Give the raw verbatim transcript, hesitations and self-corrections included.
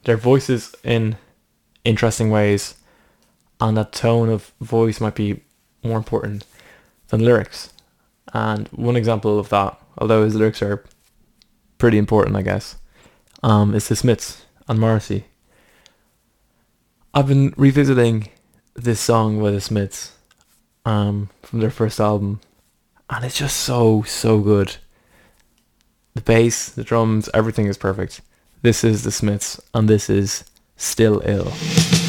their voices in interesting ways, and that tone of voice might be more important than lyrics. And one example of that, although his lyrics are pretty important, I guess, um, is the Smiths and Morrissey. I've been revisiting this song by the Smiths um, from their first album, and it's just so, so good. The bass, the drums, everything is perfect. This is the Smiths, and this is Still Ill.